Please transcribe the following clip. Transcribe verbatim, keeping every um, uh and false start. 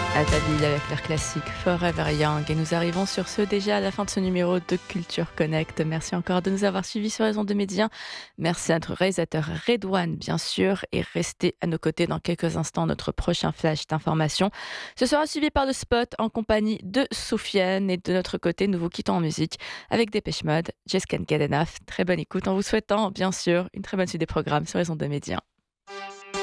Adèle avec leur classique Forever Young et nous arrivons sur ce déjà à la fin de ce numéro de Culture Connect. Merci encore de nous avoir suivis sur les ondes de Média. Merci à notre réalisateur Redouane bien sûr et restez à nos côtés dans quelques instants notre prochain flash d'information. Ce sera suivi par le spot en compagnie de Soufiane et de notre côté nous vous quittons en musique avec Dépêche Mode, Just Can't Get Enough. Très bonne écoute en vous souhaitant bien sûr une très bonne suite des programmes sur les ondes de Média.